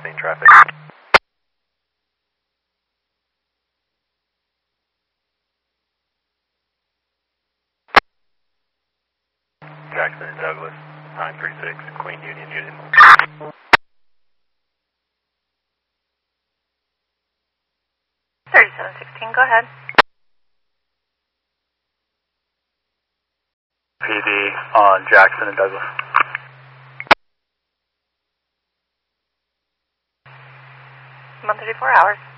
scene traffic. Jackson and Douglas, 936, Queen Union Unit. 3716, go ahead. PD on Jackson and Douglas. 134 hours.